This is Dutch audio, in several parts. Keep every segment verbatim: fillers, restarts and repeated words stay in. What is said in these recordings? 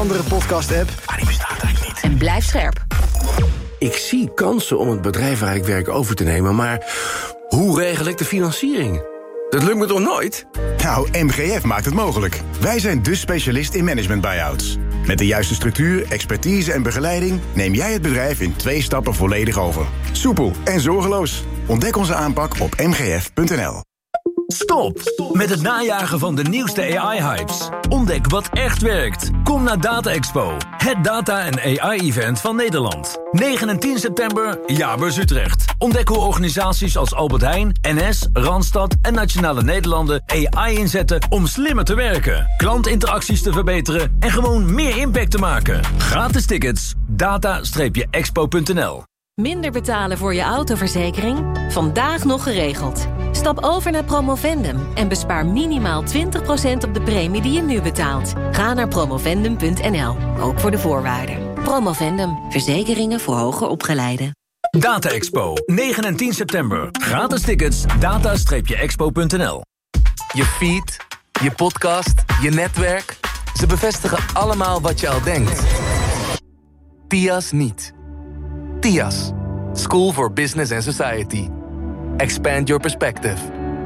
andere podcast-app. Ah, die bestaat eigenlijk niet. En blijf scherp. Ik zie kansen om het bedrijf waar ik werk over te nemen, maar hoe regel ik de financiering? Dat lukt me toch nooit? Nou, M G F maakt het mogelijk. Wij zijn de specialist in management buyouts. Met de juiste structuur, expertise en begeleiding neem jij het bedrijf in twee stappen volledig over. Soepel en zorgeloos. Ontdek onze aanpak op m g f punt n l. Stop met het najagen van de nieuwste A I-hypes. Ontdek wat echt werkt. Kom naar Data Expo, het data- en A I-event van Nederland. negen en tien september, Jaarbeurs Utrecht. Ontdek hoe organisaties als Albert Heijn, N S, Randstad en Nationale Nederlanden A I inzetten om slimmer te werken, klantinteracties te verbeteren en gewoon meer impact te maken. Gratis tickets, data expo punt n l. Minder betalen voor je autoverzekering? Vandaag nog geregeld. Stap over naar Promovendum en bespaar minimaal twintig procent op de premie die je nu betaalt. Ga naar promovendum punt n l, ook voor de voorwaarden. Promovendum, verzekeringen voor hoger opgeleiden. Data Expo, negen en tien september. Gratis tickets, data expo punt n l. Je feed, je podcast, je netwerk. Ze bevestigen allemaal wat je al denkt. T I A S niet. T I A S. School for Business and Society. Expand your perspective.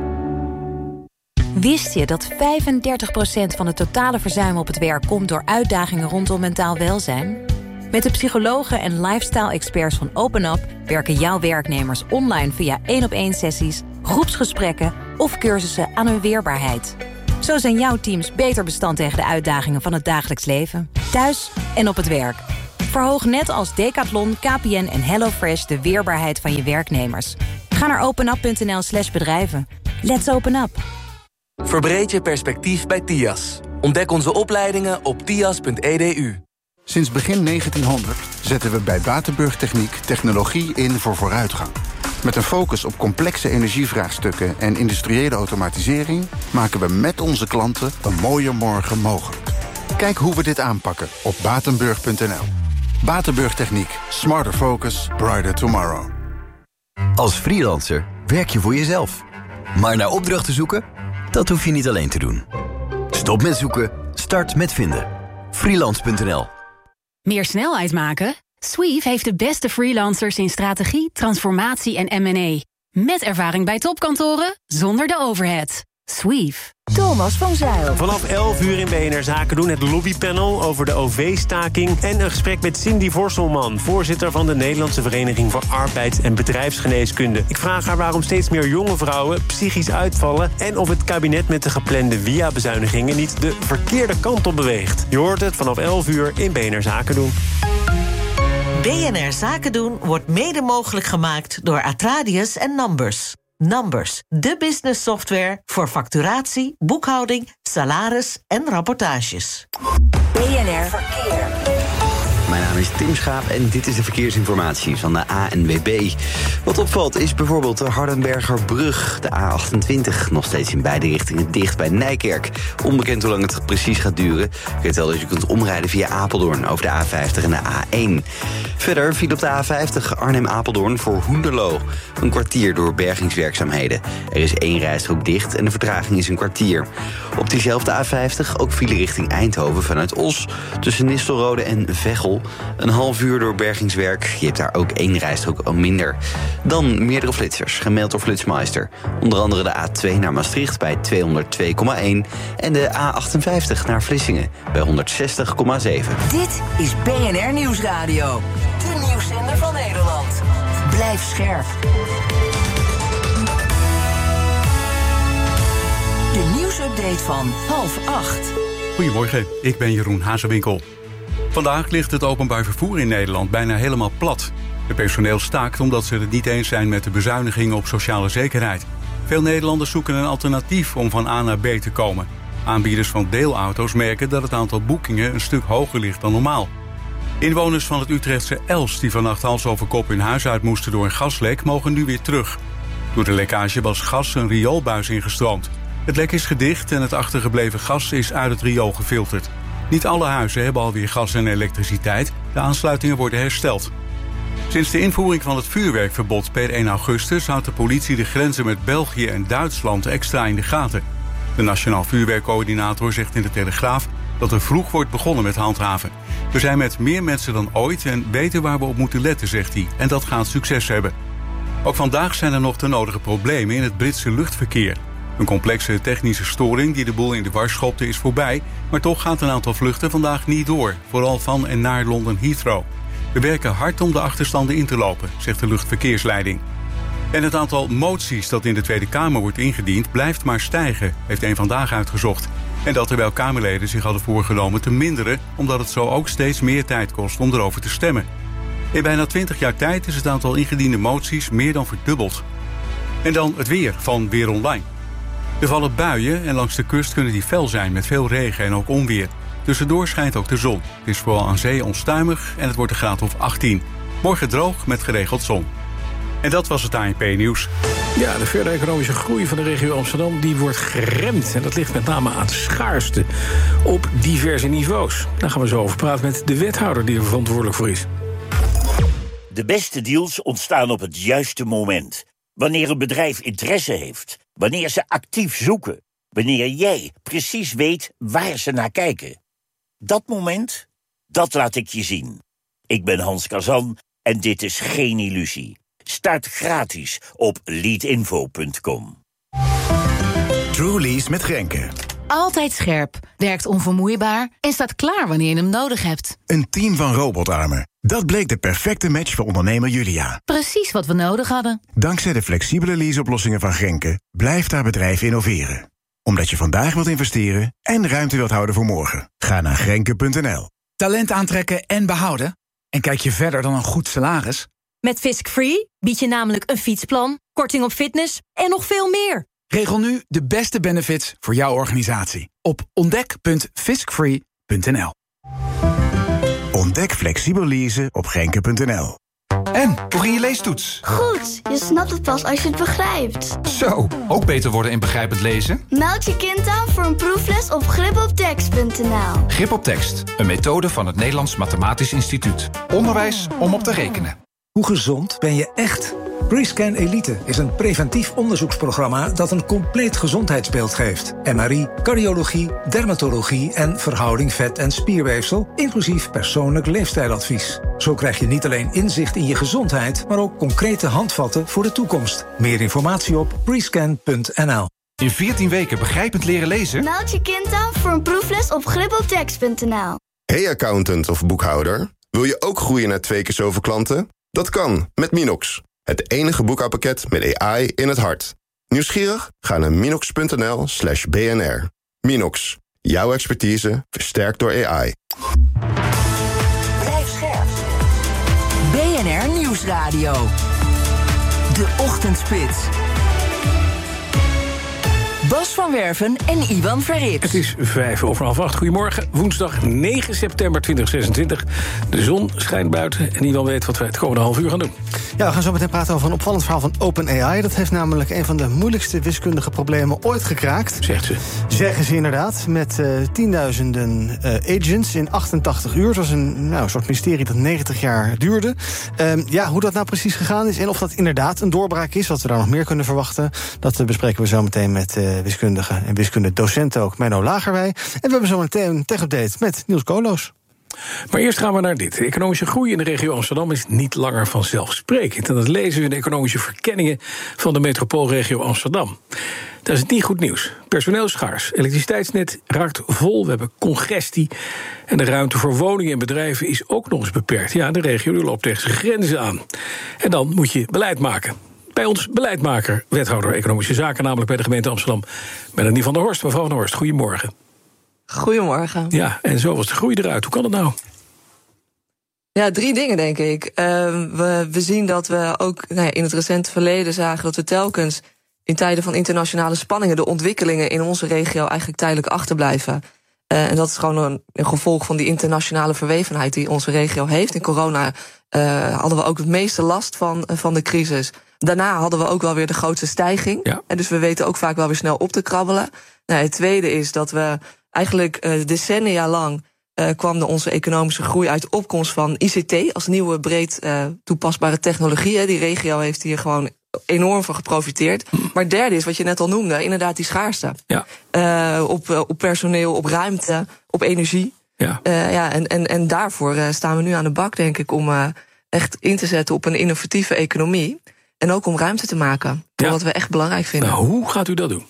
Wist je dat vijfendertig procent van het totale verzuim op het werk komt door uitdagingen rondom mentaal welzijn? Met de psychologen en lifestyle-experts van OpenUp werken jouw werknemers online via één-op-één sessies, groepsgesprekken of cursussen aan hun weerbaarheid. Zo zijn jouw teams beter bestand tegen de uitdagingen van het dagelijks leven, thuis en op het werk. Verhoog net als Decathlon, K P N en HelloFresh de weerbaarheid van je werknemers. Ga naar openup punt n l slash bedrijven. Let's open up. Verbreed je perspectief bij T I A S. Ontdek onze opleidingen op t i a s punt e d u. Sinds begin negentienhonderd zetten we bij Batenburg Techniek technologie in voor vooruitgang. Met een focus op complexe energievraagstukken en industriële automatisering maken we met onze klanten een mooier morgen mogelijk. Kijk hoe we dit aanpakken op batenburg punt n l. Batenburg Techniek. Smarter focus, brighter tomorrow. Als freelancer werk je voor jezelf. Maar naar opdrachten zoeken? Dat hoef je niet alleen te doen. Stop met zoeken, start met vinden. freelance punt n l. Meer snelheid maken? Sweeve heeft de beste freelancers in strategie, transformatie en M en A. Met ervaring bij topkantoren, zonder de overhead. Sweeve. Thomas van Zijl. Vanaf elf uur in B N R Zaken doen het lobbypanel over de O V-staking... en een gesprek met Cindy Vorselman, voorzitter van de Nederlandse Vereniging voor Arbeids- en Bedrijfsgeneeskunde. Ik vraag haar waarom steeds meer jonge vrouwen psychisch uitvallen... en of het kabinet met de geplande V I A-bezuinigingen niet de verkeerde kant op beweegt. Je hoort het vanaf elf uur in B N R Zaken doen. B N R Zaken doen wordt mede mogelijk gemaakt door Atradius en Numbers. Numbers, de business software voor facturatie, boekhouding, salaris en rapportages. B N R Verkeer. Mijn naam is Tim Schaap en dit is de verkeersinformatie van de A N W B. Wat opvalt is bijvoorbeeld de Hardenbergerbrug, de A achtentwintig. Nog steeds in beide richtingen dicht bij Nijkerk. Onbekend hoe lang het precies gaat duren. Ik weet wel dat je kunt omrijden via Apeldoorn over de A vijftig en de A één. Verder viel op de A vijftig Arnhem-Apeldoorn voor Hoenderloo. Een kwartier door bergingswerkzaamheden. Er is één rijstrook dicht en de vertraging is een kwartier. Op diezelfde A vijftig ook file richting Eindhoven vanuit Os. Tussen Nistelrode en Veghel. Een half uur door bergingswerk. Je hebt daar ook één rijstrook al minder. Dan meerdere flitsers, gemeld door Flitsmeister. Onder andere de A twee naar Maastricht bij tweehonderdtwee komma één... en de A achtenvijftig naar Vlissingen bij honderdzestig komma zeven. Dit is B N R Nieuwsradio. De nieuwszender van Nederland. Blijf scherp. De nieuwsupdate van half acht. Goedemorgen, ik ben Jeroen Hazewinkel. Vandaag ligt het openbaar vervoer in Nederland bijna helemaal plat. Het personeel staakt omdat ze het niet eens zijn met de bezuinigingen op sociale zekerheid. Veel Nederlanders zoeken een alternatief om van A naar B te komen. Aanbieders van deelauto's merken dat het aantal boekingen een stuk hoger ligt dan normaal. Inwoners van het Utrechtse Elst die vannacht hals over kop hun huis uit moesten door een gaslek mogen nu weer terug. Door de lekkage was gas een rioolbuis ingestroomd. Het lek is gedicht en het achtergebleven gas is uit het riool gefilterd. Niet alle huizen hebben alweer gas en elektriciteit. De aansluitingen worden hersteld. Sinds de invoering van het vuurwerkverbod per één augustus... houdt de politie de grenzen met België en Duitsland extra in de gaten. De Nationaal Vuurwerkcoördinator zegt in de Telegraaf dat er vroeg wordt begonnen met handhaven. We zijn met meer mensen dan ooit en weten waar we op moeten letten, zegt hij. En dat gaat succes hebben. Ook vandaag zijn er nog de nodige problemen in het Britse luchtverkeer. Een complexe technische storing die de boel in de war schopte is voorbij, maar toch gaat een aantal vluchten vandaag niet door, vooral van en naar London Heathrow. We werken hard om de achterstanden in te lopen, zegt de luchtverkeersleiding. En het aantal moties dat in de Tweede Kamer wordt ingediend blijft maar stijgen, heeft één Vandaag uitgezocht. En dat terwijl Kamerleden zich hadden voorgenomen te minderen, omdat het zo ook steeds meer tijd kost om erover te stemmen. In bijna twintig jaar tijd is het aantal ingediende moties meer dan verdubbeld. En dan het weer van Weer Online. Er vallen buien en langs de kust kunnen die fel zijn met veel regen en ook onweer. Tussendoor schijnt ook de zon. Het is vooral aan zee onstuimig en het wordt een graad of achttien. Morgen droog met geregeld zon. En dat was het A N P-nieuws. Ja, de verdere economische groei van de regio Amsterdam die wordt geremd. En dat ligt met name aan schaarste op diverse niveaus. Daar gaan we zo over praten met de wethouder die er verantwoordelijk voor is. De beste deals ontstaan op het juiste moment. Wanneer een bedrijf interesse heeft. Wanneer ze actief zoeken. Wanneer jij precies weet waar ze naar kijken. Dat moment, dat laat ik je zien. Ik ben Hans Kazan en dit is geen illusie. Start gratis op leadinfo punt com. TrueLease met Grenke. Altijd scherp, werkt onvermoeibaar en staat klaar wanneer je hem nodig hebt. Een team van robotarmen. Dat bleek de perfecte match voor ondernemer Julia. Precies wat we nodig hadden. Dankzij de flexibele leaseoplossingen van Grenke blijft haar bedrijf innoveren. Omdat je vandaag wilt investeren en ruimte wilt houden voor morgen. Ga naar grenke punt n l. Talent aantrekken en behouden? En kijk je verder dan een goed salaris? Met Fisk Free bied je namelijk een fietsplan, korting op fitness en nog veel meer. Regel nu de beste benefits voor jouw organisatie op ontdek punt fiskfree punt n l. Ontdek flexibel leasen op grenke punt n l. En, hoe ging je leestoets? Goed, je snapt het pas als je het begrijpt. Zo, ook beter worden in begrijpend lezen? Meld je kind aan voor een proefles op grip op tekst punt n l. Grip op tekst, een methode van het Nederlands Mathematisch Instituut. Onderwijs om op te rekenen. Hoe gezond ben je echt? Prescan Elite is een preventief onderzoeksprogramma dat een compleet gezondheidsbeeld geeft. M R I, cardiologie, dermatologie en verhouding vet- en spierweefsel, inclusief persoonlijk leefstijladvies. Zo krijg je niet alleen inzicht in je gezondheid, maar ook concrete handvatten voor de toekomst. Meer informatie op prescan punt n l. In veertien weken begrijpend leren lezen? Meld je kind aan voor een proefles op grip op tekst punt n l. Hey accountant of boekhouder, wil je ook groeien naar twee keer zoveel klanten? Dat kan met Minox. Het enige boekhoudpakket met A I in het hart. Nieuwsgierig? Ga naar minox punt n l slash b n r. Minox. Jouw expertise versterkt door A I. Blijf scherp. B N R Nieuwsradio. De Ochtendspits. Bas van Werven en Iwan Verrips. Het is vijf over half acht. Goedemorgen, woensdag negen september tweeduizend zesentwintig. De zon schijnt buiten en Iwan weet wat wij het komende half uur gaan doen. Ja, we gaan zo meteen praten over een opvallend verhaal van OpenAI. Dat heeft namelijk een van de moeilijkste wiskundige problemen ooit gekraakt. Zegt ze. Zeggen ze inderdaad, met uh, tienduizenden uh, agents in achtentachtig uur. Het was een nou, soort mysterie dat negentig jaar duurde. Um, ja, hoe dat nou precies gegaan is en of dat inderdaad een doorbraak is, wat we daar nog meer kunnen verwachten, dat uh, bespreken we zo meteen met uh, wiskundige en wiskundedocent ook, Menno Lagerwij. En we hebben zo meteen een tech-update met Niels Koolhoos. Maar eerst gaan we naar dit. De economische groei in de regio Amsterdam is niet langer vanzelfsprekend. En dat lezen we in de economische verkenningen van de metropoolregio Amsterdam. Dat is niet goed nieuws. Personeel is schaars. Elektriciteitsnet raakt vol. We hebben congestie. En de ruimte voor woningen en bedrijven is ook nog eens beperkt. Ja, de regio loopt tegen zijn grenzen aan. En dan moet je beleid maken. Bij ons beleidmaker, wethouder Economische Zaken, namelijk bij de gemeente Amsterdam, Melanie van der Horst. Mevrouw van der Horst, goedemorgen. Goedemorgen. Ja, en zo was de groei eruit. Hoe kan het nou? Ja, drie dingen, denk ik. Uh, we, we zien dat we ook nou ja, in het recente verleden zagen dat we telkens in tijden van internationale spanningen de ontwikkelingen in onze regio eigenlijk tijdelijk achterblijven. Uh, en dat is gewoon een, een gevolg van die internationale verwevenheid die onze regio heeft. In corona uh, hadden we ook het meeste last van, uh, van de crisis. Daarna hadden we ook wel weer de grootste stijging. Ja. En dus we weten ook vaak wel weer snel op te krabbelen. Nou, het tweede is dat we eigenlijk uh, decennia lang uh, kwam de onze economische groei uit opkomst van I C T als nieuwe breed uh, toepasbare technologie. Hè. Die regio heeft hier gewoon enorm van geprofiteerd. Maar het derde is, wat je net al noemde, inderdaad die schaarste. Ja. Uh, op, uh, op personeel, op ruimte, op energie. Ja. Uh, ja, en, en, en daarvoor uh, staan we nu aan de bak, denk ik, om uh, echt in te zetten op een innovatieve economie. En ook om ruimte te maken, voor ja. wat we echt belangrijk vinden. Nou, hoe gaat u dat doen?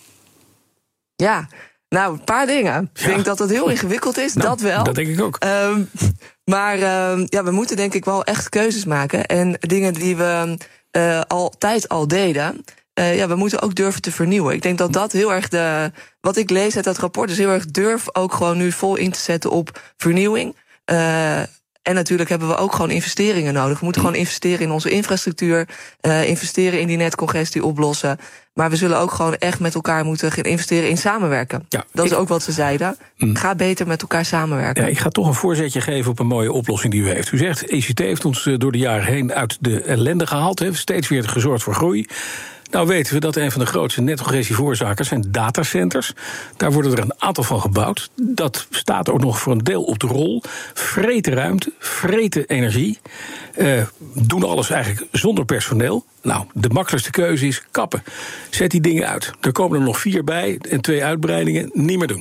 Ja, nou, een paar dingen. Ik ja. denk dat het heel ingewikkeld is, nou, dat wel. Dat denk ik ook. Um, maar um, ja, we moeten denk ik wel echt keuzes maken. En dingen die we uh, altijd al deden, uh, ja, we moeten ook durven te vernieuwen. Ik denk dat dat heel erg de... Wat ik lees uit dat rapport is heel erg durf ook gewoon nu vol in te zetten op vernieuwing. Uh, En natuurlijk hebben we ook gewoon investeringen nodig. We moeten gewoon investeren in onze infrastructuur, uh, investeren in die netcongestie oplossen. Maar we zullen ook gewoon echt met elkaar moeten gaan investeren in samenwerken. Ja, dat ik, is ook wat ze zeiden. Mm. Ga beter met elkaar samenwerken. Ja, ik ga toch een voorzetje geven op een mooie oplossing die u heeft. U zegt, E C T heeft ons door de jaren heen uit de ellende gehaald. Heeft steeds weer gezorgd voor groei. Nou weten we dat een van de grootste netcongestieveroorzakers zijn datacenters. Daar worden er een aantal van gebouwd. Dat staat ook nog voor een deel op de rol. Vreten ruimte, vreten energie. Uh, doen alles eigenlijk zonder personeel. Nou, de makkelijkste keuze is kappen. Zet die dingen uit. Er komen er nog vier bij en twee uitbreidingen. Niet meer doen.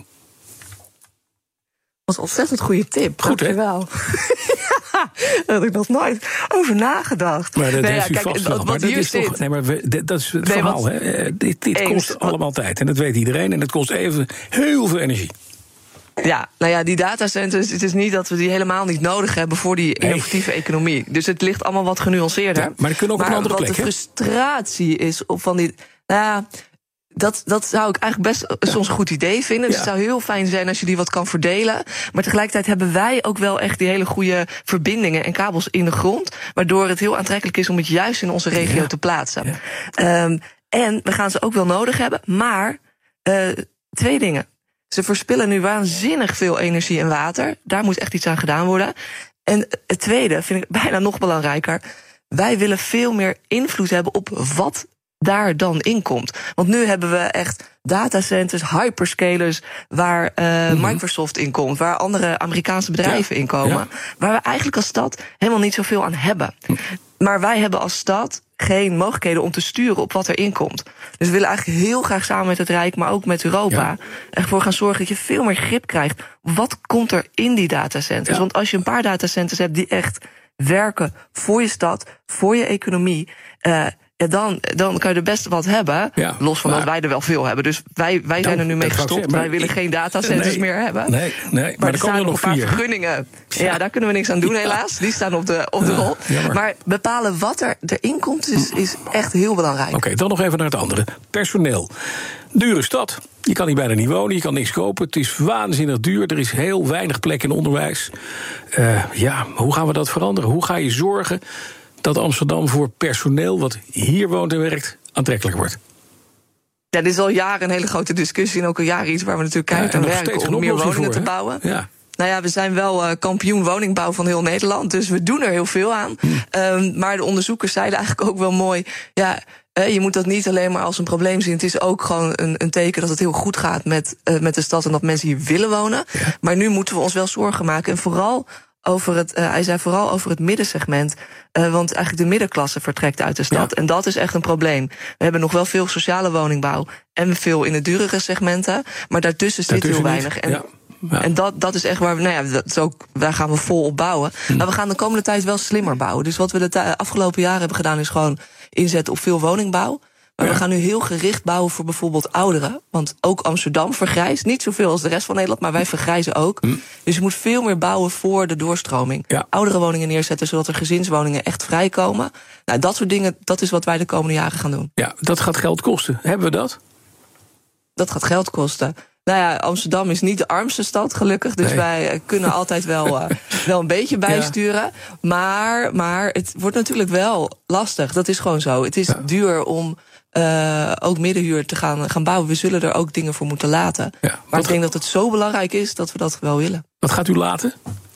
Dat was een ontzettend goede tip. Goed, hè? Wel. Daar had ik nog nooit over nagedacht. Maar dat nee, heeft ja, u kijk, vast wel. Maar dat is toch, nee, maar we, dat is het nee, verhaal. wat, hè. Dit, dit eens, kost wat, allemaal tijd. En dat weet iedereen. En het kost even heel veel energie. Ja, nou ja, die datacenters, het is niet dat we die helemaal niet nodig hebben voor die innovatieve nee. economie. Dus het ligt allemaal wat genuanceerder. Ja, maar die kunnen ook maar op een andere wat plek, de hè? frustratie is op van die... Nou ja, Dat, dat zou ik eigenlijk best soms een goed idee vinden. Dus ja. Het zou heel fijn zijn als je die wat kan verdelen. Maar tegelijkertijd hebben wij ook wel echt die hele goede verbindingen en kabels in de grond. Waardoor het heel aantrekkelijk is om het juist in onze regio ja. te plaatsen. Ja. Um, en we gaan ze ook wel nodig hebben. Maar uh, twee dingen. Ze verspillen nu waanzinnig veel energie en water. Daar moet echt iets aan gedaan worden. En het tweede vind ik bijna nog belangrijker. Wij willen veel meer invloed hebben op wat daar dan in komt. Want nu hebben we echt datacenters, hyperscalers, waar uh, mm-hmm. Microsoft in komt, waar andere Amerikaanse bedrijven ja. in komen, ja. waar we eigenlijk als stad helemaal niet zoveel aan hebben. Maar wij hebben als stad geen mogelijkheden om te sturen op wat erin komt. Dus we willen eigenlijk heel graag samen met het Rijk, maar ook met Europa, ja. ervoor gaan zorgen dat je veel meer grip krijgt. Wat komt er in die datacenters? Ja. Want als je een paar datacenters hebt die echt werken voor je stad, voor je economie, uh, ja, dan, dan kan je er best wat hebben. Ja, los van maar, dat wij er wel veel hebben. Dus wij, wij zijn er nu mee gestopt. Zeggen, wij willen ik, geen datacenters nee, meer hebben. Nee, nee, maar, maar er, er staan nog er een paar vier. vergunningen. Ja. ja, daar kunnen we niks aan doen helaas. Die staan op de, op de ja, rol. Jammer. Maar bepalen wat er erin komt is, is echt heel belangrijk. Oké, okay, dan nog even naar het andere. Personeel. Dure stad. Je kan hier bijna niet wonen, je kan niks kopen. Het is waanzinnig duur. Er is heel weinig plek in onderwijs. Uh, ja, hoe gaan we dat veranderen? Hoe ga je zorgen dat Amsterdam voor personeel wat hier woont en werkt aantrekkelijk wordt? Ja, dit is al jaren een hele grote discussie en ook al jaren iets waar we natuurlijk keihard aan ja, werken om meer woningen voor, te bouwen. Ja. Nou ja, we zijn wel uh, kampioen woningbouw van heel Nederland, dus we doen er heel veel aan. Hm. Um, maar de onderzoekers zeiden eigenlijk ook wel mooi, ja, uh, je moet dat niet alleen maar als een probleem zien. Het is ook gewoon een, een teken dat het heel goed gaat met, uh, met de stad en dat mensen hier willen wonen. Ja. Maar nu moeten we ons wel zorgen maken en vooral over het, uh, hij zei vooral over het middensegment. Uh, want eigenlijk de middenklasse vertrekt uit de stad. Ja. En dat is echt een probleem. We hebben nog wel veel sociale woningbouw en veel in de duurdere segmenten. Maar daartussen zit heel weinig. En, ja. Ja. en dat, dat is echt waar we, nou ja, dat is ook, daar gaan we vol op bouwen. Hm. Maar we gaan de komende tijd wel slimmer bouwen. Dus wat we de afgelopen jaren hebben gedaan is gewoon inzetten op veel woningbouw. Maar ja. we gaan nu heel gericht bouwen voor bijvoorbeeld ouderen. Want ook Amsterdam vergrijst. Niet zoveel als de rest van Nederland, maar wij vergrijzen ook. Hm. Dus je moet veel meer bouwen voor de doorstroming. Ja. Oudere woningen neerzetten, zodat er gezinswoningen echt vrijkomen. Nou, dat soort dingen, dat is wat wij de komende jaren gaan doen. Ja, dat gaat geld kosten. Hebben we dat? Dat gaat geld kosten. Nou ja, Amsterdam is niet de armste stad, gelukkig. Dus nee. wij kunnen altijd wel, uh, wel een beetje bijsturen. Ja. Maar, maar het wordt natuurlijk wel lastig. Dat is gewoon zo. Het is ja. duur om Uh, ook middenhuur te gaan, gaan bouwen. We zullen er ook dingen voor moeten laten. Ja, maar ik denk dat het zo belangrijk is dat we dat wel willen. Wat gaat u laten?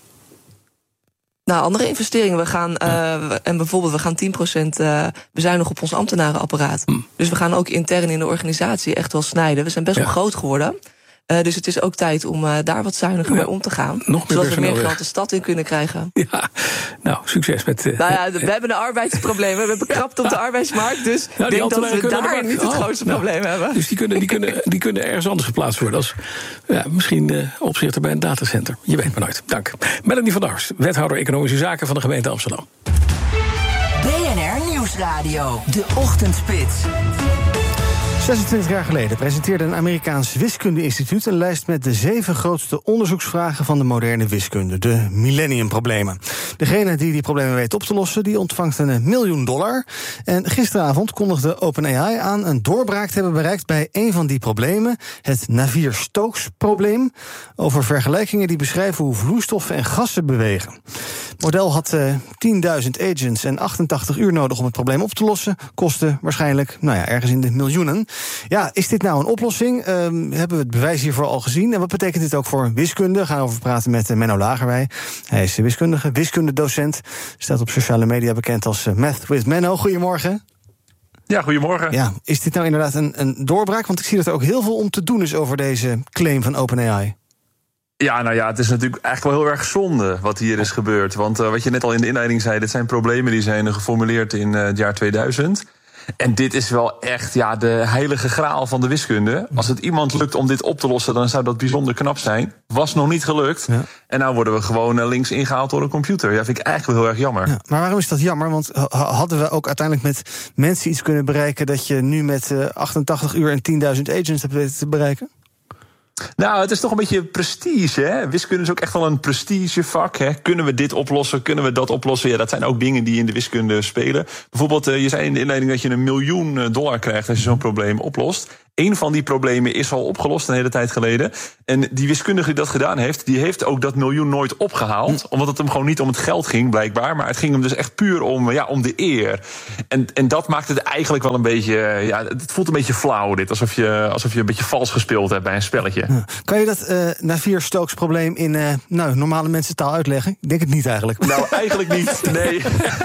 Nou, andere investeringen. We gaan, uh, en bijvoorbeeld, we gaan tien procent uh, bezuinigen op ons ambtenarenapparaat. Mm. Dus we gaan ook intern in de organisatie echt wel snijden. We zijn best ja. wel groot geworden. Uh, dus het is ook tijd om uh, daar wat zuiniger ja. mee om te gaan. Nog meer zodat we meer weg. geld de stad in kunnen krijgen. Ja, nou, succes met... Uh, nou ja, we hebben een arbeidsprobleem. We hebben krapte op de arbeidsmarkt. Dus ik nou, denk dat we daar niet het grootste oh, probleem nou, hebben. Dus die kunnen, die, kunnen, die kunnen ergens anders geplaatst worden. Als ja, misschien uh, opzichter bij een datacenter. Je weet maar nooit. Dank. Melanie van Ars, wethouder Economische Zaken van de gemeente Amsterdam. B N R Nieuwsradio, de Ochtendspits. zesentwintig jaar geleden presenteerde een Amerikaans wiskundeinstituut een lijst met de zeven grootste onderzoeksvragen van de moderne wiskunde, de millenniumproblemen. Degene die die problemen weet op te lossen, die ontvangt een miljoen dollar. En gisteravond kondigde OpenAI aan een doorbraak te hebben bereikt bij een van die problemen, het Navier-Stokes-probleem, over vergelijkingen die beschrijven hoe vloeistoffen en gassen bewegen. Het model had uh, tienduizend agents en achtentachtig uur nodig om het probleem op te lossen, kostte waarschijnlijk, nou ja, ergens in de miljoenen. Ja, is dit nou een oplossing? Um, hebben we het bewijs hiervoor al gezien? En wat betekent dit ook voor wiskunde? We gaan over praten met uh, Menno Lagerwij. Hij is wiskundige, wiskundedocent. Staat op sociale media bekend als uh, Math with Menno. Goedemorgen. Ja, goedemorgen. Ja, is dit nou inderdaad een, een doorbraak? Want ik zie dat er ook heel veel om te doen is over deze claim van OpenAI. Ja, nou ja, het is natuurlijk eigenlijk wel heel erg zonde wat hier is gebeurd. Want uh, wat je net al in de inleiding zei, dit zijn problemen die zijn geformuleerd in uh, het jaar tweeduizend. En dit is wel echt ja, de heilige graal van de wiskunde. Als het iemand lukt om dit op te lossen, dan zou dat bijzonder knap zijn. Was nog niet gelukt. Ja. En nou worden we gewoon links ingehaald door een computer. Ja, vind ik eigenlijk wel heel erg jammer. Ja, maar waarom is dat jammer? Want hadden we ook uiteindelijk met mensen iets kunnen bereiken dat je nu met uh, achtentachtig uur en tienduizend agents hebt weten te bereiken? Nou, het is toch een beetje prestige, hè? Wiskunde is ook echt wel een prestigevak, hè? Kunnen we dit oplossen, kunnen we dat oplossen? Ja, dat zijn ook dingen die in de wiskunde spelen. Bijvoorbeeld, je zei in de inleiding dat je een miljoen dollar krijgt als je zo'n probleem oplost. Eén van die problemen is al opgelost een hele tijd geleden. En die wiskundige die dat gedaan heeft, die heeft ook dat miljoen nooit opgehaald. Omdat het hem gewoon niet om het geld ging, blijkbaar. Maar het ging hem dus echt puur om, ja, om de eer. En, en dat maakt het eigenlijk wel een beetje... Ja, het voelt een beetje flauw, dit. Alsof je, alsof je een beetje vals gespeeld hebt bij een spelletje. Ja. Kan je dat uh, Navier-Stokes-probleem in uh, nou, normale mensentaal uitleggen? Ik denk het niet eigenlijk. Nou, eigenlijk niet, nee.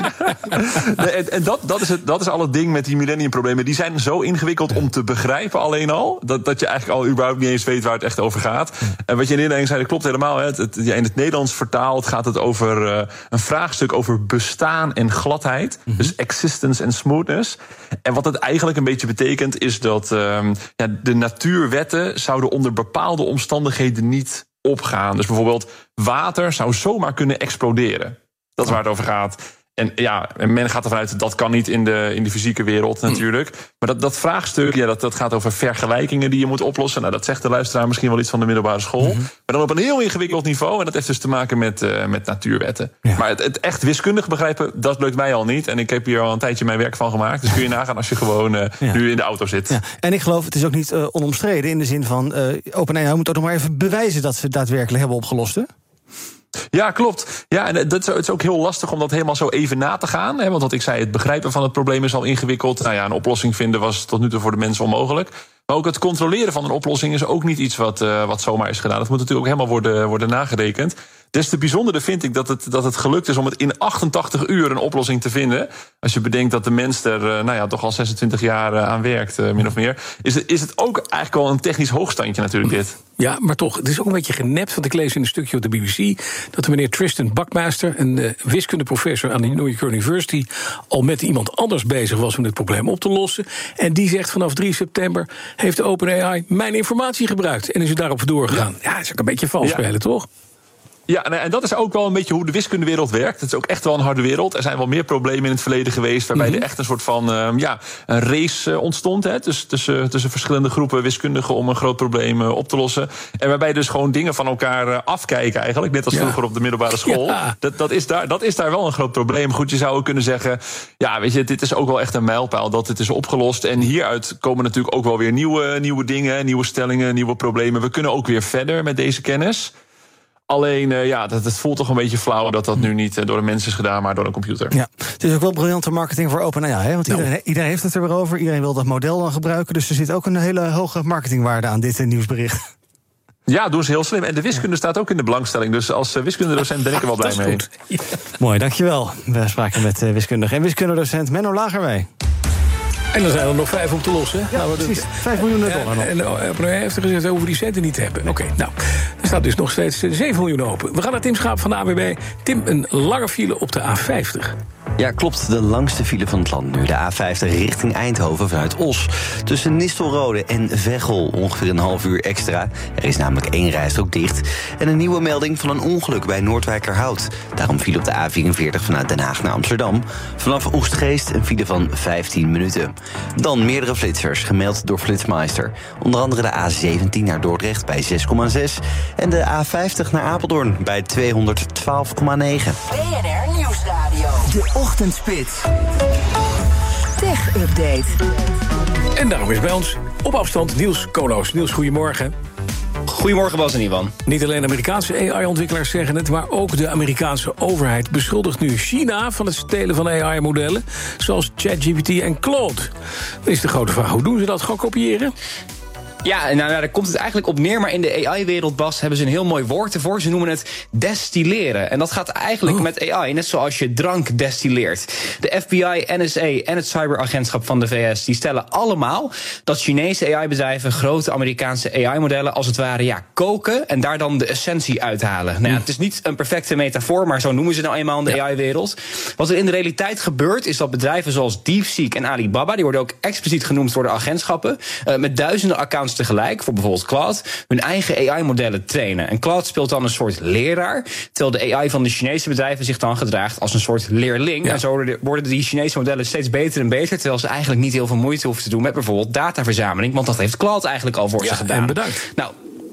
nee en en dat, dat, is het, dat is al het ding met die millenniumproblemen. Die zijn zo ingewikkeld om te begrijpen alleen al. Dat, dat je eigenlijk al überhaupt niet eens weet waar het echt over gaat. En wat je in de inleiding zei, dat klopt helemaal. Hè. Het, het, ja, in het Nederlands vertaald gaat het over uh, een vraagstuk over bestaan en gladheid. Mm-hmm. Dus existence en smoothness. En wat het eigenlijk een beetje betekent is dat um, ja, de natuurwetten zouden onder bepaalde omstandigheden niet opgaan. Dus bijvoorbeeld water zou zomaar kunnen exploderen. Dat is waar het over gaat. En ja, men gaat ervan uit dat dat kan niet in de, in de fysieke wereld natuurlijk. Maar dat, dat vraagstuk, ja, dat, dat gaat over vergelijkingen die je moet oplossen. Nou, dat zegt de luisteraar misschien wel iets van de middelbare school. Mm-hmm. Maar dan op een heel ingewikkeld niveau. En dat heeft dus te maken met, uh, met natuurwetten. Ja. Maar het, het echt wiskundig begrijpen, dat lukt mij al niet. En ik heb hier al een tijdje mijn werk van gemaakt. Dus kun je nagaan als je gewoon uh, ja. nu in de auto zit. Ja. En ik geloof, het is ook niet uh, onomstreden in de zin van... Uh, OpenAI moet ook nog maar even bewijzen dat ze het daadwerkelijk hebben opgelost, hè? Ja, klopt. Ja, en dat is, het is ook heel lastig om dat helemaal zo even na te gaan. Hè, want wat ik zei, het begrijpen van het probleem is al ingewikkeld. Nou ja, een oplossing vinden was tot nu toe voor de mensen onmogelijk. Maar ook het controleren van een oplossing is ook niet iets wat, uh, wat zomaar is gedaan. Dat moet natuurlijk ook helemaal worden, worden nagerekend. Des te bijzondere vind ik dat het, dat het gelukt is om het in achtentachtig uur een oplossing te vinden. Als je bedenkt dat de mens er uh, nou ja, toch al zesentwintig jaar uh, aan werkt, uh, min of meer. Is het, is het ook eigenlijk wel een technisch hoogstandje natuurlijk dit. Ja, maar toch, het is ook een beetje genept. Want ik lees in een stukje op de B B C dat de meneer Tristan Buckmaster, een uh, wiskundeprofessor aan de New York University, al met iemand anders bezig was om dit probleem op te lossen. En die zegt vanaf drie september heeft de OpenAI mijn informatie gebruikt. En is er daarop doorgegaan. Ja, ja, dat is ook een beetje vals spelen, ja. toch? Ja, en dat is ook wel een beetje hoe de wiskundewereld werkt. Het is ook echt wel een harde wereld. Er zijn wel meer problemen in het verleden geweest, waarbij mm-hmm. er echt een soort van uh, ja, een race ontstond. Hè, tussen, tussen, tussen verschillende groepen wiskundigen om een groot probleem uh, op te lossen. En waarbij dus gewoon dingen van elkaar uh, afkijken eigenlijk. Net als ja. vroeger op de middelbare school. Ja. Dat, dat, is daar, dat is daar wel een groot probleem. Goed, je zou ook kunnen zeggen, ja, weet je, dit is ook wel echt een mijlpaal dat dit is opgelost. En hieruit komen natuurlijk ook wel weer nieuwe, nieuwe dingen, nieuwe stellingen, nieuwe problemen. We kunnen ook weer verder met deze kennis. Alleen, uh, ja, het voelt toch een beetje flauw dat dat nu niet uh, door een mens is gedaan, maar door een computer. Ja, het is ook wel briljante marketing voor OpenAI, hè? Want iedereen, no. iedereen heeft het er weer over. Iedereen wil dat model dan gebruiken. Dus er zit ook een hele hoge marketingwaarde aan dit uh, nieuwsbericht. Ja, doen ze heel slim. En de wiskunde ja. staat ook in de belangstelling. Dus als uh, wiskundedocent ben ik er wel blij mee. Ja. Mooi, dankjewel. We spraken met uh, wiskundige en wiskundedocent Menno Lagerwij. En dan zijn er nog vijf op te lossen. Hè? Ja, nou, precies. Vijf miljoen dollar nog. En uh, hij heeft er gezegd over die centen niet te hebben. Oké, okay, nou, er staat dus nog steeds zeven miljoen open. We gaan naar Tim Schaap van de A W B. Tim, een lange file op de A vijftig. Ja, klopt. De langste file van het land nu. De A vijftig richting Eindhoven vanuit Os. Tussen Nistelrode en Veghel ongeveer een half uur extra. Er is namelijk één rijstrook dicht. En een nieuwe melding van een ongeluk bij Noordwijkerhout. Daarom viel op de A vierenveertig vanuit Den Haag naar Amsterdam. Vanaf Oegstgeest een file van vijftien minuten. Dan meerdere flitsers, gemeld door Flitsmeister. Onder andere de A zeventien naar Dordrecht bij zes komma zes. En de A vijftig naar Apeldoorn bij tweehonderdtwaalf komma negen. B N R Nieuwsradio. De Ochtendspits. Tech Update. En daarom is bij ons op afstand Niels Koloos. Niels, goedemorgen. Goedemorgen Bas en Ivan. Niet alleen Amerikaanse A I-ontwikkelaars zeggen het, maar ook de Amerikaanse overheid beschuldigt nu China van het stelen van A I-modellen, zoals ChatGPT en Claude. Dan is de grote vraag, hoe doen ze dat? Gewoon kopiëren? Ja, nou, nou, daar komt het eigenlijk op neer. Maar in de A I-wereld, Bas, hebben ze een heel mooi woord ervoor. Ze noemen het destilleren. En dat gaat eigenlijk oh. met A I, net zoals je drank destilleert. De F B I, N S A en het cyberagentschap van de V S... die stellen allemaal dat Chinese A I-bedrijven grote Amerikaanse A I-modellen als het ware ja, koken en daar dan de essentie uithalen. Nou ja, het is niet een perfecte metafoor, maar zo noemen ze nou eenmaal in de ja. A I-wereld. Wat er in de realiteit gebeurt, is dat bedrijven zoals DeepSeek en Alibaba, die worden ook expliciet genoemd door de agentschappen, uh, met duizenden accounts tegelijk, voor bijvoorbeeld Claude, hun eigen A I-modellen trainen. En Claude speelt dan een soort leraar, terwijl de A I van de Chinese bedrijven zich dan gedraagt als een soort leerling. Ja. En zo worden die Chinese modellen steeds beter en beter, terwijl ze eigenlijk niet heel veel moeite hoeven te doen met bijvoorbeeld dataverzameling, want dat heeft Claude eigenlijk al voor ja, ze gedaan. En bedankt. Nou,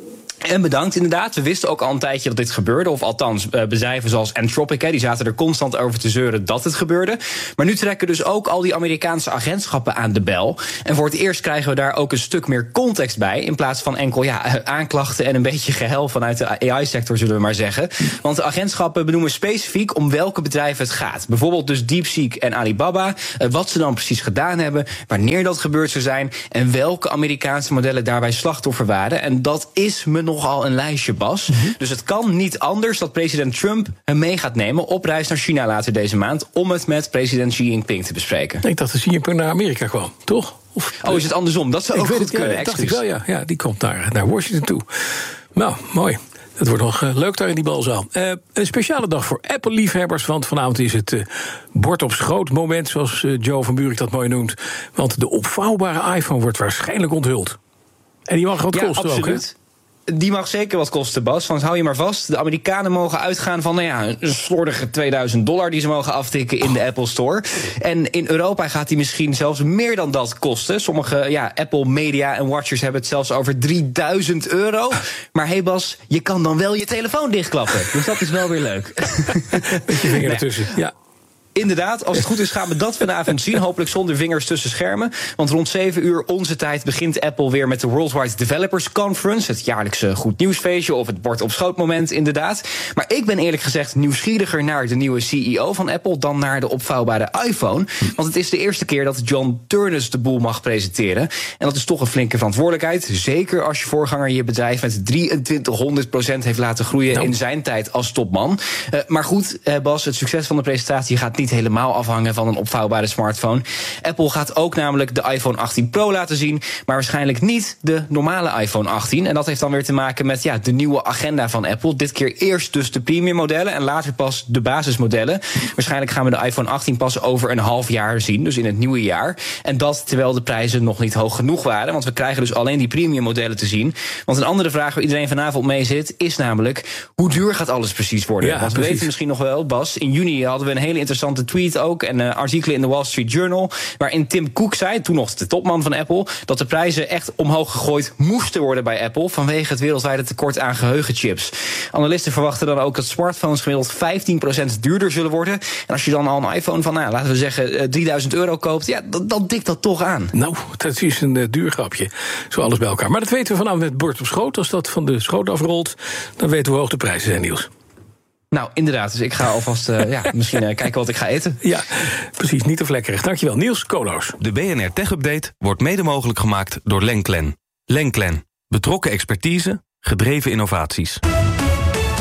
En bedankt, inderdaad. We wisten ook al een tijdje dat dit gebeurde. Of althans, bedrijven zoals Anthropic, hè, die zaten er constant over te zeuren dat het gebeurde. Maar nu trekken dus ook al die Amerikaanse agentschappen aan de bel. En voor het eerst krijgen we daar ook een stuk meer context bij, in plaats van enkel ja, aanklachten en een beetje gehuil vanuit de A I-sector, zullen we maar zeggen. Want de agentschappen benoemen specifiek om welke bedrijven het gaat. Bijvoorbeeld dus DeepSeek en Alibaba. Wat ze dan precies gedaan hebben, wanneer dat gebeurd zou zijn en welke Amerikaanse modellen daarbij slachtoffer waren. En dat is me nog nogal een lijstje, Bas. Mm-hmm. Dus het kan niet anders dat president Trump hem mee gaat nemen op reis naar China later deze maand om het met president Xi Jinping te bespreken. Ik dacht dat Xi Jinping naar Amerika kwam, toch? Of, oh, is het andersom? Dat zou ook goed kunnen. Ja, dacht ik wel, ja. ja. Die komt naar, naar Washington toe. Nou, mooi. Het wordt nog uh, leuk daar in die balzaal. Uh, een speciale dag voor Apple-liefhebbers, want vanavond is het uh, bord op schoot moment, zoals uh, Joe van Buurik dat mooi noemt. Want de opvouwbare iPhone wordt waarschijnlijk onthuld. En die mag wat ja, kosten absoluut. ook, hè? Die mag zeker wat kosten, Bas. Want hou je maar vast, de Amerikanen mogen uitgaan van nou ja, een slordige tweeduizend dollar die ze mogen aftikken in de Apple Store. En in Europa gaat die misschien zelfs meer dan dat kosten. Sommige ja, Apple Media en Watchers hebben het zelfs over drieduizend euro. Maar hé hey Bas, je kan dan wel je telefoon dichtklappen. Dus dat is wel weer leuk. Met je vinger ertussen, ja. Inderdaad, als het goed is gaan we dat vanavond zien. Hopelijk zonder vingers tussen schermen. Want rond zeven uur onze tijd begint Apple weer met de Worldwide Developers Conference. Het jaarlijkse goed nieuwsfeestje of het bord op schoot moment inderdaad. Maar ik ben eerlijk gezegd nieuwsgieriger naar de nieuwe C E O van Apple dan naar de opvouwbare iPhone. Want het is de eerste keer dat John Ternus de boel mag presenteren. En dat is toch een flinke verantwoordelijkheid. Zeker als je voorganger je bedrijf met drieëntwintighonderd procent heeft laten groeien no. in zijn tijd als topman. Uh, maar goed, uh, Bas, het succes van de presentatie gaat niet niet helemaal afhangen van een opvouwbare smartphone. Apple gaat ook namelijk de iPhone achttien Pro laten zien, maar waarschijnlijk niet de normale iPhone achttien. En dat heeft dan weer te maken met ja, de nieuwe agenda van Apple. Dit keer eerst dus de premium modellen en later pas de basismodellen. Waarschijnlijk gaan we de iPhone achttien pas over een half jaar zien, dus in het nieuwe jaar. En dat terwijl de prijzen nog niet hoog genoeg waren, want we krijgen dus alleen die premium modellen te zien. Want een andere vraag waar iedereen vanavond mee zit, is namelijk, hoe duur gaat alles precies worden? Ja, want we weten misschien nog wel, Bas, in juni hadden we een hele interessante tweet ook en uh, artikelen in de Wall Street Journal, waarin Tim Cook zei, toen nog de topman van Apple, dat de prijzen echt omhoog gegooid moesten worden bij Apple vanwege het wereldwijde tekort aan geheugenchips. Analisten verwachten dan ook dat smartphones gemiddeld vijftien procent duurder zullen worden. En als je dan al een iPhone van, nou, laten we zeggen, drieduizend euro koopt, ja, dan, dan dikt dat toch aan. Nou, dat is een uh, duur grapje. Zo alles bij elkaar. Maar dat weten we vanavond met bord op schoot. Als dat van de schoot afrolt, dan weten we hoe hoog de prijzen zijn, Niels. Nou, inderdaad. Dus ik ga alvast uh, ja, misschien uh, kijken wat ik ga eten. Ja, precies. Niet te vlekkerig. Dankjewel, Niels Koloos. De B N R Tech Update wordt mede mogelijk gemaakt door Lenklen. Lenklen. Betrokken expertise, gedreven innovaties. Ja,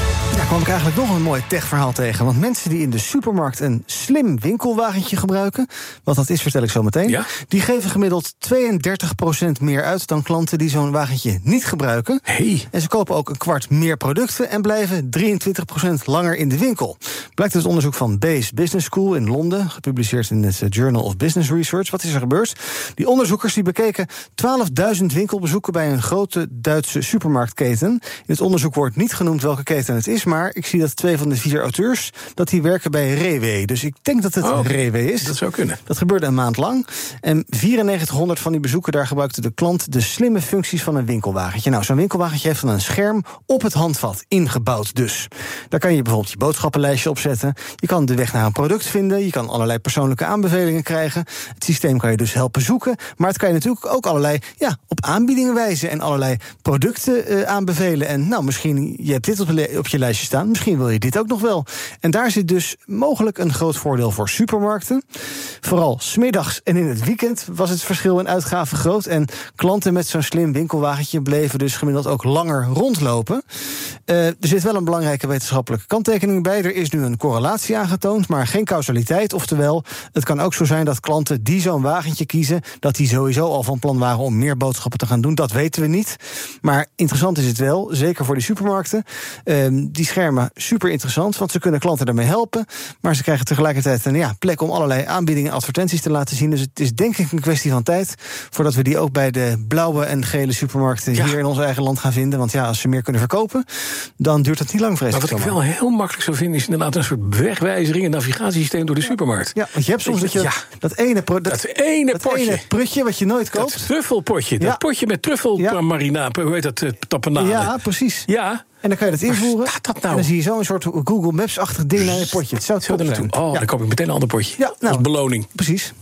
kwam ik eigenlijk nog een mooi techverhaal tegen. Want mensen die in de supermarkt een slim winkelwagentje gebruiken, wat dat is vertel ik zo meteen, ja? die geven gemiddeld tweeëndertig procent meer uit dan klanten die zo'n wagentje niet gebruiken. Hey. En ze kopen ook een kwart meer producten en blijven drieëntwintig procent langer in de winkel. Blijkt uit onderzoek van Bayes Business School in Londen, gepubliceerd in het Journal of Business Research. Wat is er gebeurd? Die onderzoekers die bekeken twaalfduizend winkelbezoeken bij een grote Duitse supermarktketen. In het onderzoek wordt niet genoemd welke keten het is, maar ik zie dat twee van de vier auteurs dat die werken bij Rewe. Dus ik denk dat het oh, Rewe is. Dat zou kunnen. Dat gebeurde een maand lang. En vierennegentighonderd van die bezoeken, daar gebruikte de klant de slimme functies van een winkelwagentje. Nou, zo'n winkelwagentje heeft dan een scherm op het handvat ingebouwd dus. Daar kan je bijvoorbeeld je boodschappenlijstje op zetten. Je kan de weg naar een product vinden. Je kan allerlei persoonlijke aanbevelingen krijgen. Het systeem kan je dus helpen zoeken. Maar het kan je natuurlijk ook allerlei ja, op aanbiedingen wijzen en allerlei producten uh, aanbevelen. En nou, misschien, je hebt dit op, le- op je lijstje staan. Misschien wil je dit ook nog wel. En daar zit dus mogelijk een groot voordeel voor supermarkten. Vooral 's middags en in het weekend was het verschil in uitgaven groot. En klanten met zo'n slim winkelwagentje bleven dus gemiddeld ook langer rondlopen. Uh, er zit wel een belangrijke wetenschappelijke kanttekening bij. Er is nu een correlatie aangetoond, maar geen causaliteit. Oftewel, het kan ook zo zijn dat klanten die zo'n wagentje kiezen, dat die sowieso al van plan waren om meer boodschappen te gaan doen. Dat weten we niet. Maar interessant is het wel, zeker voor die supermarkten. Uh, die schermen super interessant, want ze kunnen klanten daarmee helpen. Maar ze krijgen tegelijkertijd een ja, plek om allerlei aanbiedingen en advertenties te laten zien. Dus het is denk ik een kwestie van tijd voordat we die ook bij de blauwe en gele supermarkten ja. hier in ons eigen land gaan vinden. Want ja, als ze meer kunnen verkopen, dan duurt het niet lang, vrees ik. Maar wat ik wel heel makkelijk zou vinden, is inderdaad een soort wegwijzering, een navigatiesysteem door de supermarkt. Ja, want je hebt soms dat je ja. dat ene, pro, dat, dat ene dat potje. ene prutje wat je nooit koopt. Dat truffelpotje. Ja. Dat potje met truffelmarina. Ja. Hoe heet dat? Tapenade. Ja, precies. Ja. En dan kan je dat invoeren. Waar staat dat nou? En dan zie je zo'n soort Google Maps-achtig ding naar je potje. Het zou het zo zijn. Oh, ja. Dan koop ik meteen een ander potje. Ja, nou, als beloning. Precies.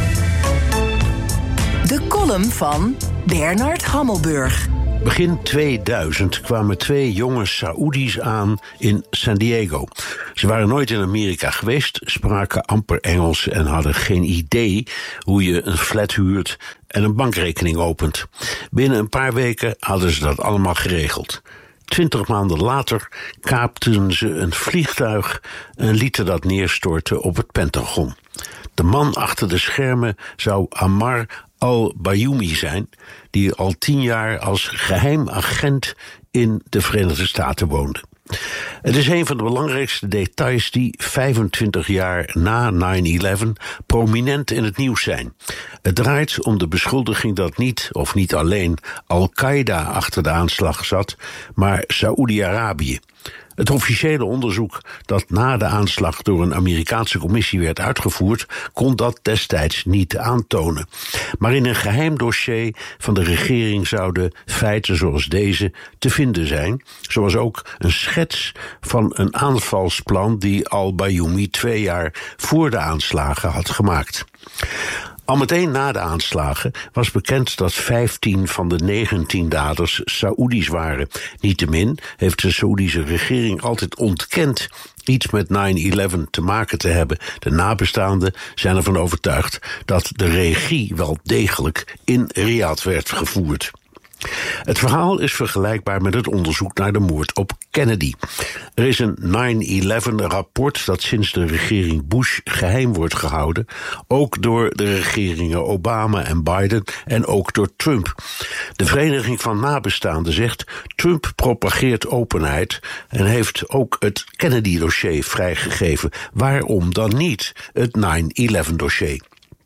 De column van Bernard Hammelburg. Begin tweeduizend kwamen twee jonge Saoedi's aan in San Diego. Ze waren nooit in Amerika geweest, spraken amper Engels en hadden geen idee hoe je een flat huurt en een bankrekening opent. Binnen een paar weken hadden ze dat allemaal geregeld. Twintig maanden later kaapten ze een vliegtuig en lieten dat neerstorten op het Pentagon. De man achter de schermen zou Ammar al-Bayoumi zijn, die al tien jaar als geheim agent in de Verenigde Staten woonde. Het is een van de belangrijkste details die vijfentwintig jaar na nine eleven prominent in het nieuws zijn. Het draait om de beschuldiging dat niet, of niet alleen, Al-Qaeda achter de aanslag zat, maar Saoedi-Arabië. Het officiële onderzoek dat na de aanslag door een Amerikaanse commissie werd uitgevoerd, kon dat destijds niet aantonen. Maar in een geheim dossier van de regering zouden feiten zoals deze te vinden zijn, zoals ook een schets van een aanvalsplan die al-Bayoumi twee jaar voor de aanslagen had gemaakt. Al meteen na de aanslagen was bekend dat vijftien van de negentien daders Saoedi's waren. Niettemin heeft de Saoedische regering altijd ontkend iets met nine eleven te maken te hebben. De nabestaanden zijn ervan overtuigd dat de regie wel degelijk in Riyadh werd gevoerd. Het verhaal is vergelijkbaar met het onderzoek naar de moord op Kennedy. Er is een nine eleven rapport dat sinds de regering Bush geheim wordt gehouden, ook door de regeringen Obama en Biden en ook door Trump. De Vereniging van Nabestaanden zegt: Trump propageert openheid en heeft ook het Kennedy-dossier vrijgegeven. Waarom dan niet het nine eleven dossier?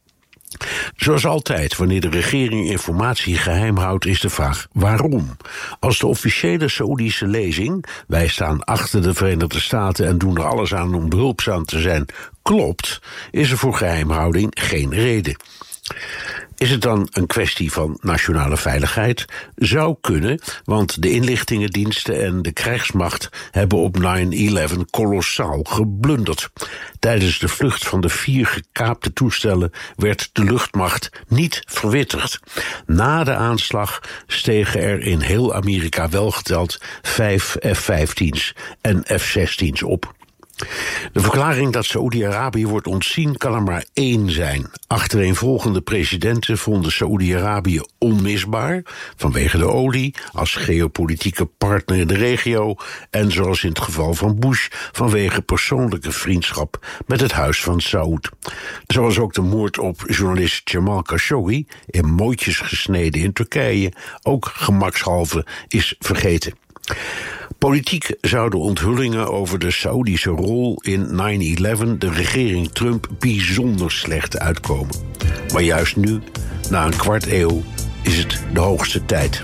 Zoals altijd, wanneer de regering informatie geheim houdt, is de vraag waarom. Als de officiële Saoedische lezing, wij staan achter de Verenigde Staten en doen er alles aan om behulpzaam te zijn, klopt, is er voor geheimhouding geen reden. Is het dan een kwestie van nationale veiligheid? Zou kunnen, want de inlichtingendiensten en de krijgsmacht hebben op nine eleven kolossaal geblunderd. Tijdens de vlucht van de vier gekaapte toestellen werd de luchtmacht niet verwittigd. Na de aanslag stegen er in heel Amerika welgeteld vijf F vijftien's en F zestien's op. De verklaring dat Saoedi-Arabië wordt ontzien kan er maar één zijn. Achtereenvolgende presidenten vonden Saoedi-Arabië onmisbaar vanwege de olie als geopolitieke partner in de regio en zoals in het geval van Bush vanwege persoonlijke vriendschap met het huis van Saoed. Zoals ook de moord op journalist Jamal Khashoggi in mooitjes gesneden in Turkije ook gemakshalve is vergeten. Politiek zouden onthullingen over de Saoedische rol in nine eleven de regering Trump bijzonder slecht uitkomen. Maar juist nu, na een kwart eeuw, is het de hoogste tijd.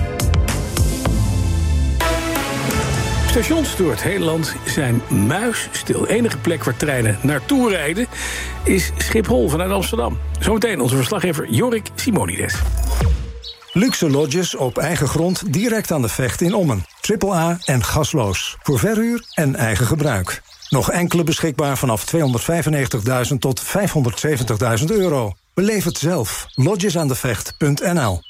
Stations door het hele land zijn muisstil. Enige plek waar treinen naartoe rijden is Schiphol vanuit Amsterdam. Zometeen onze verslaggever Jorik Simonides. Luxe lodges op eigen grond direct aan de Vecht in Ommen. Triple A en gasloos. Voor verhuur en eigen gebruik. Nog enkele beschikbaar vanaf tweehonderdvijfennegentigduizend tot vijfhonderdzeventigduizend euro. Beleef het zelf. lodgesaandevecht punt n l.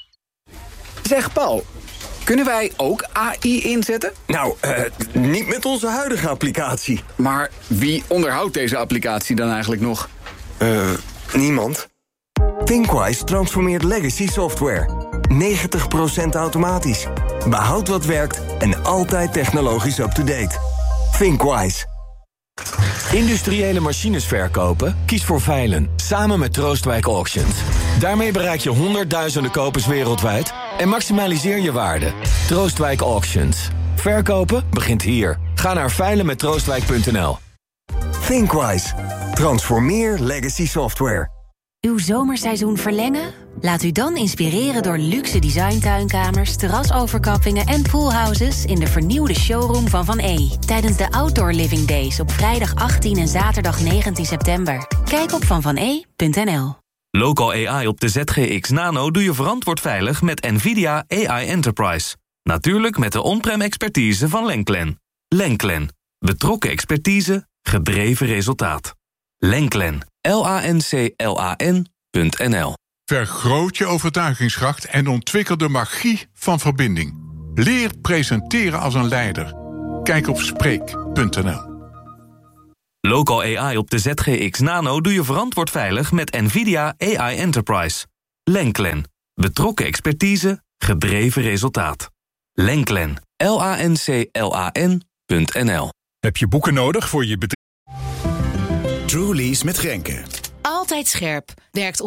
Zeg Paul, kunnen wij ook A I inzetten? Nou, uh, niet met onze huidige applicatie. Maar wie onderhoudt deze applicatie dan eigenlijk nog? Uh, niemand. ThinkWise transformeert legacy software. negentig procent automatisch. Behoud wat werkt en altijd technologisch up-to-date. ThinkWise. Industriële machines verkopen? Kies voor Veilen, samen met Troostwijk Auctions. Daarmee bereik je honderdduizenden kopers wereldwijd en maximaliseer je waarde. Troostwijk Auctions. Verkopen begint hier. Ga naar veilen met troostwijk punt n l. ThinkWise. Transformeer legacy software. Uw zomerseizoen verlengen? Laat u dan inspireren door luxe designtuinkamers, terrasoverkappingen en poolhouses in de vernieuwde showroom van Van E. Tijdens de Outdoor Living Days op vrijdag achttien en zaterdag negentien september. Kijk op van van e punt n l. Local A I op de Z G X Nano doe je verantwoord veilig met NVIDIA A I Enterprise. Natuurlijk met de on-prem expertise van Lenklen. Lenklen. Betrokken expertise, gedreven resultaat. Lenklen. L A N C L A N punt n l. Vergroot je overtuigingskracht en ontwikkel de magie van verbinding. Leer presenteren als een leider. Kijk op spreek punt n l. Local A I op de Z G X Nano doe je verantwoord veilig met NVIDIA A I Enterprise. Lenklen. Betrokken expertise, gedreven resultaat. Lenklen. L A N C L A N punt n l. Heb je boeken nodig voor je bedrijf? Truly's met Grenke. Altijd scherp. Werkt